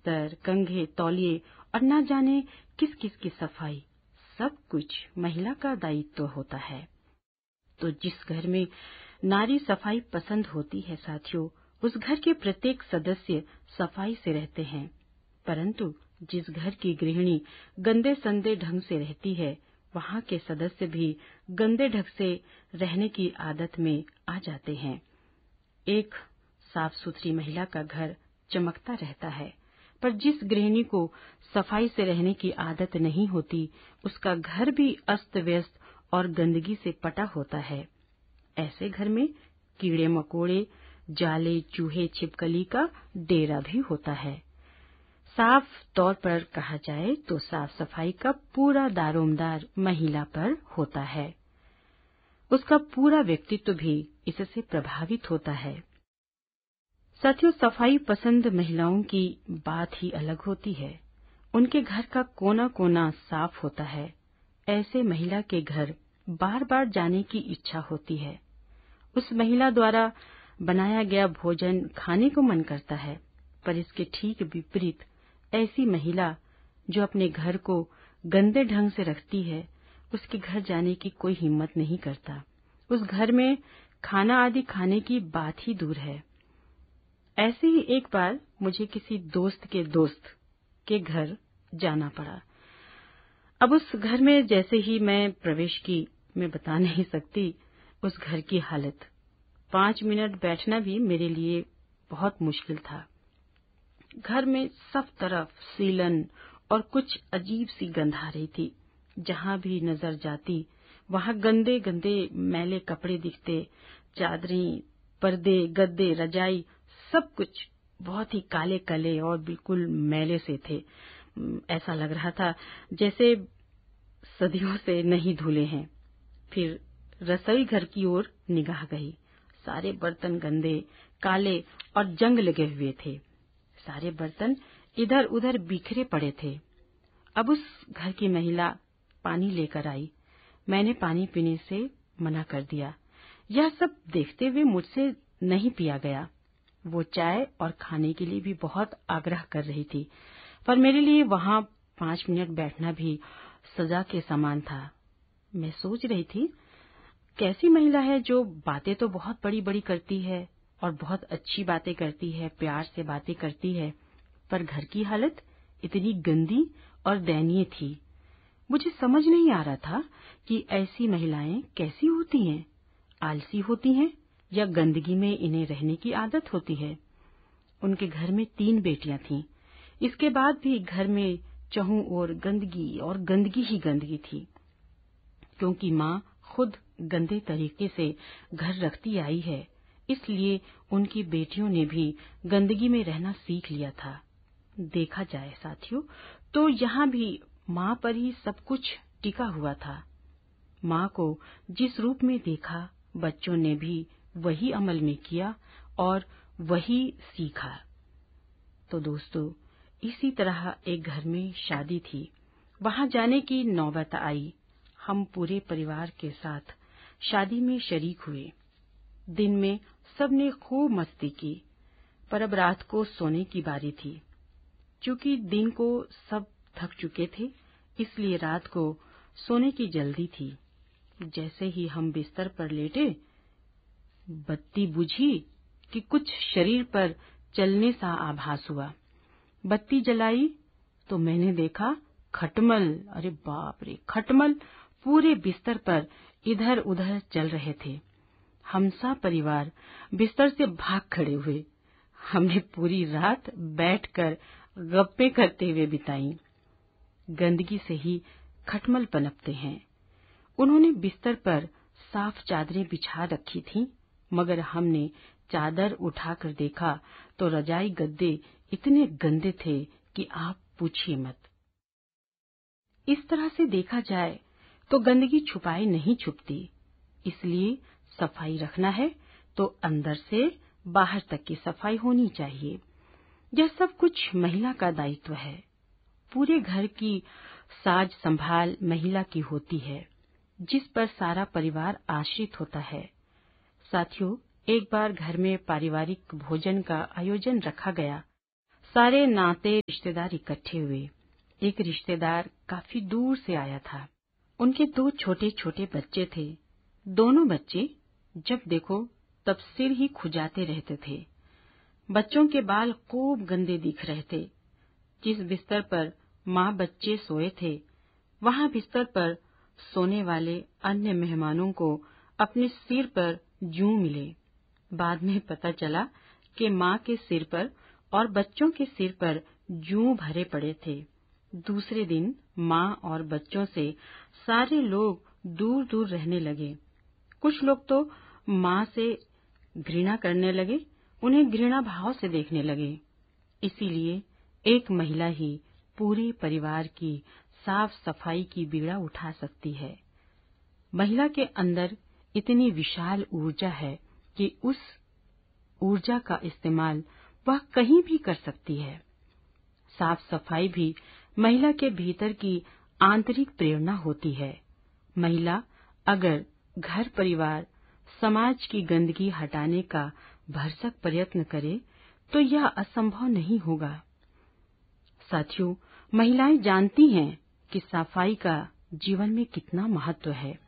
बिस्तर, कंघे, तौलिए और ना जाने किस किस की सफाई, सब कुछ महिला का दायित्व होता है। तो जिस घर में नारी सफाई पसंद होती है साथियों, उस घर के प्रत्येक सदस्य सफाई से रहते हैं। परंतु जिस घर की गृहिणी गंदे संदे ढंग से रहती है, वहां के सदस्य भी गंदे ढंग से रहने की आदत में आ जाते हैं। एक साफ सुथरी महिला का घर चमकता रहता है, पर जिस गृहिणी को सफाई से रहने की आदत नहीं होती, उसका घर भी अस्त व्यस्त और गंदगी से पटा होता है। ऐसे घर में कीड़े मकोड़े, जाले, चूहे, छिपकली का डेरा भी होता है। साफ तौर पर कहा जाए तो साफ सफाई का पूरा दारोमदार महिला पर होता है। उसका पूरा व्यक्तित्व भी इससे प्रभावित होता है। साथियों, सफाई पसंद महिलाओं की बात ही अलग होती है। उनके घर का कोना कोना साफ होता है। ऐसे महिला के घर बार बार जाने की इच्छा होती है। उस महिला द्वारा बनाया गया भोजन खाने को मन करता है। पर इसके ठीक विपरीत ऐसी महिला जो अपने घर को गंदे ढंग से रखती है, उसके घर जाने की कोई हिम्मत नहीं करता। उस घर में खाना आदि खाने की बात ही दूर है। ऐसे ही एक बार मुझे किसी दोस्त के घर जाना पड़ा। अब उस घर में जैसे ही मैं प्रवेश की, मैं बता नहीं सकती उस घर की हालत। 5 मिनट बैठना भी मेरे लिए बहुत मुश्किल था। घर में सब तरफ सीलन और कुछ अजीब सी गंध आ रही थी। जहां भी नजर जाती वहां गंदे गंदे मैले कपड़े दिखते। चादरें, पर्दे, गद्दे, रजाई, सब कुछ बहुत ही काले काले और बिल्कुल मैले से थे। ऐसा लग रहा था जैसे सदियों से नहीं धुले हैं। फिर रसोई घर की ओर निगाह गई। सारे बर्तन गंदे, काले और जंग लगे हुए थे। सारे बर्तन इधर उधर बिखरे पड़े थे। अब उस घर की महिला पानी लेकर आई। मैंने पानी पीने से मना कर दिया। यह सब देखते हुए मुझसे नहीं पिया गया। वो चाय और खाने के लिए भी बहुत आग्रह कर रही थी, पर मेरे लिए वहां 5 मिनट बैठना भी सजा के समान था। मैं सोच रही थी, कैसी महिला है जो बातें तो बहुत बड़ी बड़ी करती है और बहुत अच्छी बातें करती है, प्यार से बातें करती है, पर घर की हालत इतनी गंदी और दयनीय थी। मुझे समझ नहीं आ रहा था कि ऐसी महिलाएं कैसी होती हैं, आलसी होती हैं या गंदगी में इन्हें रहने की आदत होती है। उनके घर में 3 बेटियां थीं। इसके बाद भी घर में चहुं ओर गंदगी और गंदगी ही गंदगी थी, क्योंकि माँ खुद गंदे तरीके से घर रखती आई है, इसलिए उनकी बेटियों ने भी गंदगी में रहना सीख लिया था। देखा जाए साथियों, तो यहाँ भी माँ पर ही सब कुछ टिका हुआ था। माँ को जिस रूप में देखा, बच्चों ने भी वही अमल में किया और वही सीखा। तो दोस्तों, इसी तरह एक घर में शादी थी। वहां जाने की नौबत आई। हम पूरे परिवार के साथ शादी में शरीक हुए। दिन में सबने खूब मस्ती की, पर अब रात को सोने की बारी थी। चूंकि दिन को सब थक चुके थे, इसलिए रात को सोने की जल्दी थी। जैसे ही हम बिस्तर पर लेटे, बत्ती बुझी कि कुछ शरीर पर चलने सा आभास हुआ। बत्ती जलाई तो मैंने देखा खटमल। अरे बाप रे, खटमल पूरे बिस्तर पर इधर उधर चल रहे थे। हम सब परिवार बिस्तर से भाग खड़े हुए। हमने पूरी रात बैठकर गप्पे करते हुए बिताई। गंदगी से ही खटमल पनपते हैं। उन्होंने बिस्तर पर साफ चादरें बिछा रखी थीं, मगर हमने चादर उठाकर देखा तो रजाई गद्दे इतने गंदे थे कि आप पूछिए मत। इस तरह से देखा जाए तो गंदगी छुपाए नहीं छुपती, इसलिए सफाई रखना है तो अंदर से बाहर तक की सफाई होनी चाहिए। यह सब कुछ महिला का दायित्व है। पूरे घर की साज संभाल महिला की होती है, जिस पर सारा परिवार आश्रित होता है। साथियों, एक बार घर में पारिवारिक भोजन का आयोजन रखा गया। सारे नाते रिश्तेदार इकट्ठे हुए। एक रिश्तेदार काफी दूर से आया था। उनके 2 छोटे-छोटे बच्चे थे। दोनों बच्चे जब देखो तब सिर ही खुजाते रहते थे। बच्चों के बाल खूब गंदे दिख रहे थे। जिस बिस्तर पर माँ बच्चे सोए थे, वहां बिस्तर पर सोने वाले अन्य मेहमानों को अपने सिर पर जूं मिले। बाद में पता चला कि माँ के सिर पर और बच्चों के सिर पर जूं भरे पड़े थे। दूसरे दिन माँ और बच्चों से सारे लोग दूर दूर रहने लगे। कुछ लोग तो माँ से घृणा करने लगे, उन्हें घृणा भाव से देखने लगे। इसीलिए एक महिला ही पूरे परिवार की साफ सफाई की बीड़ा उठा सकती है। महिला के अंदर इतनी विशाल ऊर्जा है कि उस ऊर्जा का इस्तेमाल वह कहीं भी कर सकती है। साफ सफाई भी महिला के भीतर की आंतरिक प्रेरणा होती है। महिला अगर घर परिवार समाज की गंदगी हटाने का भरसक प्रयत्न करे तो यह असंभव नहीं होगा। साथियों, महिलाएं जानती हैं कि सफाई का जीवन में कितना महत्व है।